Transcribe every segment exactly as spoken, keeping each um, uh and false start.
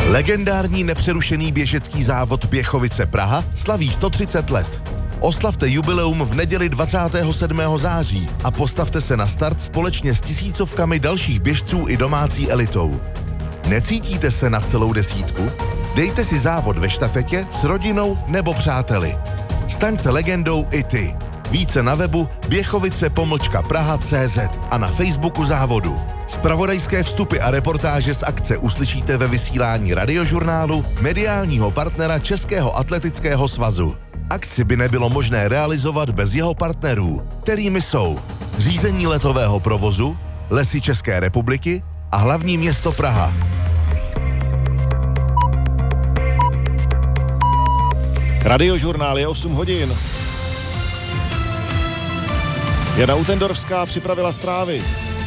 Legendární nepřerušený běžecký závod Běchovice Praha slaví sto třicet let. Oslavte jubileum v neděli dvacátého sedmého září a postavte se na start společně s tisícovkami dalších běžců i domácí elitou. Necítíte se na celou desítku? Dejte si závod ve štafetě s rodinou nebo přáteli. Staň se legendou i ty. Více na webu běchovice pomlčka praha tečka cé zet a na Facebooku závodu. Zpravodajské vstupy a reportáže z akce uslyšíte ve vysílání Radiožurnálu, mediálního partnera Českého atletického svazu. Akci by nebylo možné realizovat bez jeho partnerů, kterými jsou řízení letového provozu, Lesy České republiky a hlavní město Praha. Radiožurnál je osm hodin. Jana Utendorská připravila zprávy.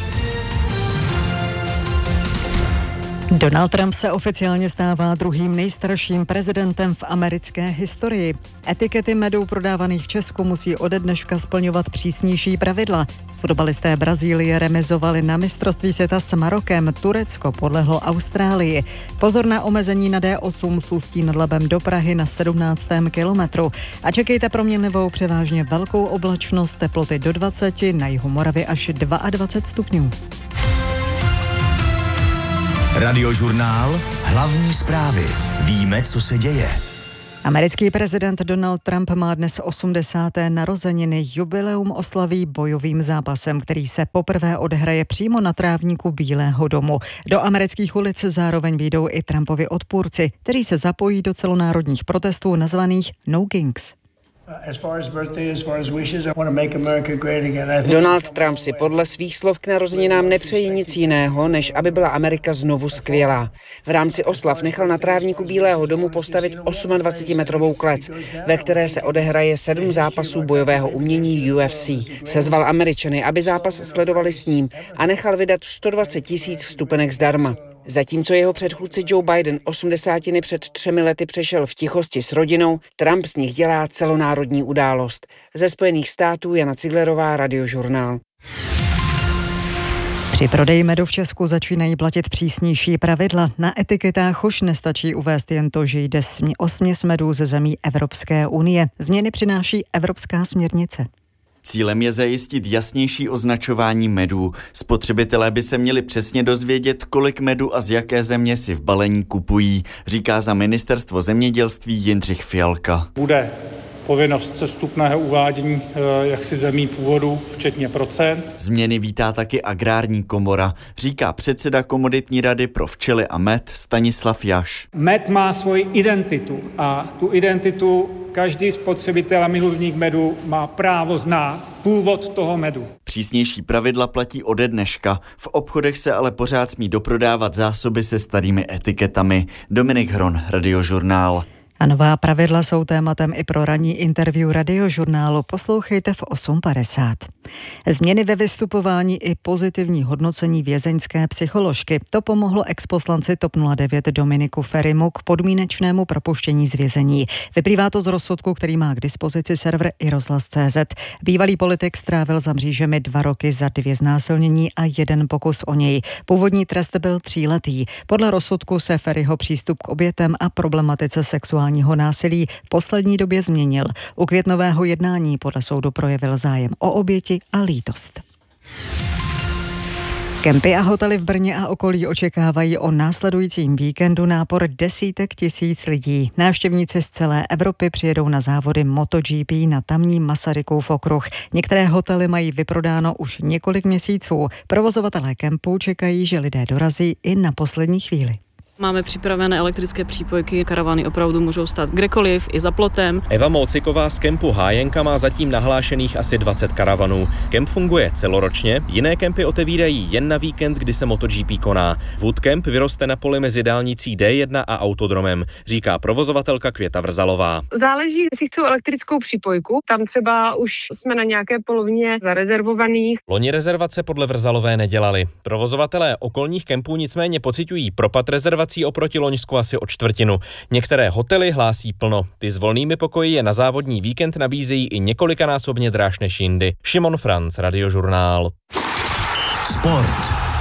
Donald Trump se oficiálně stává druhým nejstarším prezidentem v americké historii. Etikety medu prodávaných v Česku musí ode dneška splňovat přísnější pravidla. Fotbalisté Brazílie remizovali na mistrovství světa s Marokem, Turecko podlehlo Austrálii. Pozor na omezení na dé osm s Ústí nad Labem do Prahy na sedmnáctém kilometru. A čekejte proměnlivou převážně velkou oblačnost, teploty do dvaceti, na jihu Moravy až dvacet dva stupňů. Radiožurnál, hlavní zprávy. Víme, co se děje. Americký prezident Donald Trump má dnes osmdesáté narozeniny. Jubileum oslaví bojovým zápasem, který se poprvé odehraje přímo na trávníku Bílého domu. Do amerických ulic zároveň vyjdou i Trumpovi odpůrci, kteří se zapojí do celonárodních protestů nazvaných No Kings. Donald Trump si podle svých slov k narozeninám nepřeje nic jiného, než aby byla Amerika znovu skvělá. V rámci oslav nechal na trávníku Bílého domu postavit dvacetiosmimetrovou klec, ve které se odehraje sedm zápasů bojového umění U F C. Sezval Američany, aby zápas sledovali s ním a nechal vydat sto dvacet tisíc vstupenek zdarma. Zatímco jeho předchůdce Joe Biden osmdesátiny před třemi lety přešel v tichosti s rodinou, Trump z nich dělá celonárodní událost. Ze Spojených států Jana Ciglerová, Radiožurnál. Při prodeji medu v Česku začínají platit přísnější pravidla. Na etiketách už nestačí uvést jen to, že jde o směs medů ze zemí Evropské unie. Změny přináší Evropská směrnice. Cílem je zajistit jasnější označování medů. Spotřebitelé by se měli přesně dozvědět, kolik medu a z jaké země si v balení kupují, říká za ministerstvo zemědělství Jindřich Fialka. Bude povinnost sestupného uvádění jaksi zemí původu, včetně procent. Změny vítá taky Agrární komora, říká předseda Komoditní rady pro včely a med Stanislav Jaš. Med má svoji identitu a tu identitu každý spotřebitel a milovník medu má právo znát původ toho medu. Přísnější pravidla platí ode dneška. V obchodech se ale pořád smí doprodávat zásoby se starými etiketami. Dominik Hron, Radiožurnál. A nová pravidla jsou tématem i pro ranní interview Radiožurnálu. Poslouchejte v osm padesát. Změny ve vystupování i pozitivní hodnocení vězeňské psycholožky. To pomohlo exposlanci TOP nula devět Dominiku Ferimu k podmínečnému propuštění z vězení. Vyplývá to z rozsudku, který má k dispozici server i rozhlas tečka cé zet. Bývalý politik strávil za mřížemi dva roky za dvě znásilnění a jeden pokus o něj. Původní trest byl tříletý. Podle rozsudku se Feriho přístup k obětem a problematice sexuálního násilí v poslední době změnil. U květnového jednání podle soudu projevil zájem o oběti a lítost. Kempy a hotely v Brně a okolí očekávají o následujícím víkendu nápor desítek tisíc lidí. Návštěvníci z celé Evropy přijedou na závody MotoGP na tamní Masarykův okruh. Některé hotely mají vyprodáno už několik měsíců. Provozovatelé kempů čekají, že lidé dorazí i na poslední chvíli. Máme připravené elektrické přípojky, karavany opravdu můžou stát kdekoliv, i za plotem. Eva Mociková z kempu Hájenka má zatím nahlášených asi dvacet karavanů. Kemp funguje celoročně, jiné kempy otevírají jen na víkend, kdy se MotoGP koná. Woodcamp vyroste na poli mezi dálnicí D jedna a autodromem, říká provozovatelka Květa Vrzalová. Záleží, jestli chcou elektrickou přípojku, tam třeba už jsme na nějaké polovině zarezervovaných. Loni rezervace podle Vrzalové nedělali. Provozovatelé okolních kempů nicméně pociťují propad rezervací oproti loňsku asi o čtvrtinu. Některé hotely hlásí plno. Ty s volnými pokoji je na závodní víkend nabízejí i několikanásobně dráž než jindy. Šimon Franc, Radiožurnál. Sport.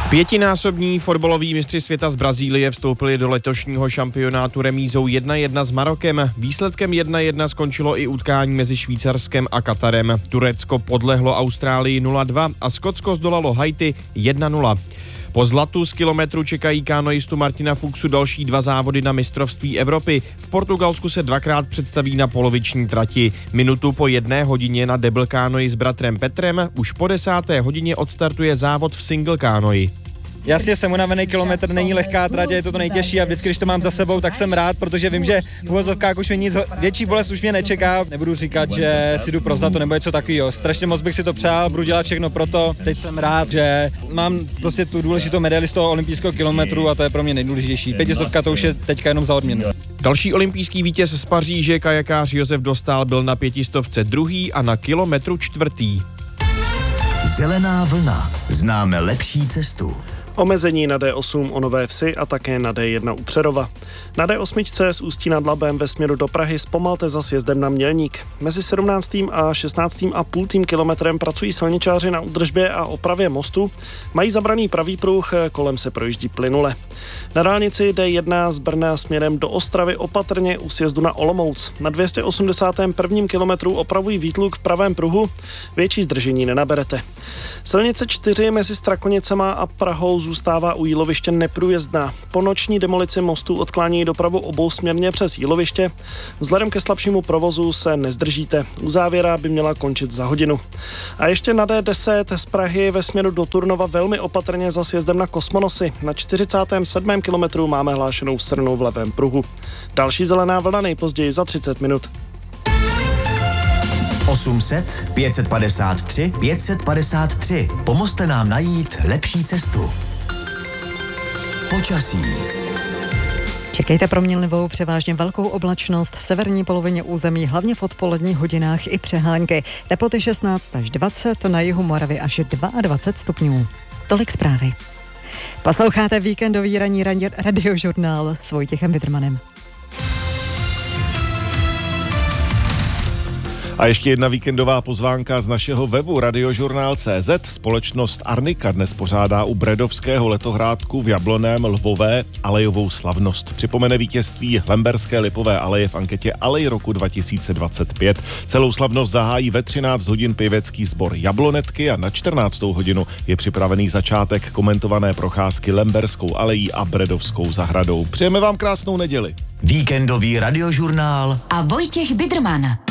Pětinásobní fotbaloví mistři světa z Brazílie vstoupili do letošního šampionátu remízou jedna jedna s Marokem. Výsledkem jedna jedna skončilo i utkání mezi Švýcarskem a Katarem. Turecko podlehlo Austrálii nula dva a Skotsko zdolalo Haiti jedna nula. Po zlatu z kilometru čekají kanoistu Martina Fuchsu další dva závody na mistrovství Evropy. V Portugalsku se dvakrát představí na poloviční trati. Minutu po jedné hodině na double kánoi s bratrem Petrem už po desáté hodině odstartuje závod v single kánoi. Jasně, jsem unavený, kilometr není lehká trať, je to to nejtěžší a vždycky, když to mám za sebou, tak jsem rád, protože vím, že v uvozovkách už mě nic, větší bolest už mě nečeká. Nebudu říkat, že si jdu pro zlato nebo něco takového. Strašně moc bych si to přál, budu dělat všechno pro to. Teď jsem rád, že mám prostě tu důležitou medaili z toho olympijského kilometru a to je pro mě nejdůležitější. Pětistovka to už je teďka jenom za odměnu. Další olympijský vítěz z Paříže, kajakář Josef Dostál, byl na pětistovce druhý a na kilometru čtvrtý. Zelená vlna. Známe lepší cestu. Omezení na D osm o Nové Vsi a také na D jedna u Přerova. Na D osm z Ústí nad Labem ve směru do Prahy zpomalte za sjezdem na Mělník. Mezi sedmnáctým a šestnáctým a půl kilometrem pracují silničáři na údržbě a opravě mostu. Mají zabraný pravý pruh, kolem se projíždí plynule. Na dálnici D jedna z Brna směrem do Ostravy opatrně u sjezdu na Olomouc. Na dvě stě osmdesátém prvním kilometru opravují výtluk v pravém pruhu, větší zdržení nenaberete. Silnice čtyři mezi Strakonicema a Prahou zůstává u Jíloviště neprůjezdná. Po noční demolici mostu odklání dopravu obousměrně přes Jíloviště. Vzhledem ke slabšímu provozu se nezdržíte. Uzávěra by měla končit za hodinu. A ještě na D deset z Prahy ve směru do Turnova velmi opatrně za sjezdem na Kosmonosy. Na čtyřicátém sedmém kilometru máme hlášenou srnu v levém pruhu. Další zelená vlna nejpozději za třicet minut. osm set, pět set padesát tři, pět set padesát tři. Pomozte nám najít lepší cestu. Počasí. Čekejte proměnlivou, převážně velkou oblačnost v severní polovině území, hlavně v odpoledních hodinách i přehánky. Teploty šestnáct až dvacet, na jihu Moravy až dvacet dva stupňů. Tolik zprávy. Posloucháte víkendový ranní radiožurnál s Vojtěchem Vidrmanem. A ještě jedna víkendová pozvánka z našeho webu radiožurnál tečka cé zet. Společnost Arnika dnes pořádá u Bredovského letohrádku v Jablonném Lvové alejovou slavnost. Připomene vítězství Lemberské lipové aleje v anketě Alej roku dva tisíce dvacet pět. Celou slavnost zahájí ve třináct hodin pěvecký sbor Jablonetky a na čtrnáctou hodinu je připravený začátek komentované procházky Lemberskou alejí a Bredovskou zahradou. Přejeme vám krásnou neděli. Víkendový radiožurnál a Vojtěch Bidrman.